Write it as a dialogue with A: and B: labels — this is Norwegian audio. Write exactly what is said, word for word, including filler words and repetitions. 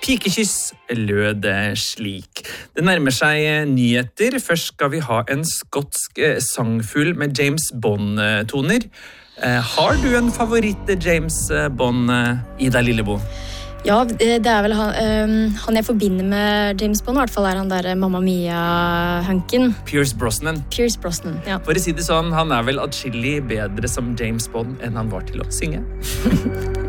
A: Pikekyss lød det slik. Det nærmer seg nyheter. Først skal vi ha en skotsk sangfull med James Bond-toner. Har du en favoritt James Bond, Ida Lillebo?
B: Ja, det er vel han, um, han jeg forbinder med James Bond, i hvert fall er han der Mamma Mia-hunken.
A: Pierce Brosnan.
B: Pierce Brosnan, ja.
A: For å si det sånn, han er vel atskillig bedre som James Bond enn han var til å synge.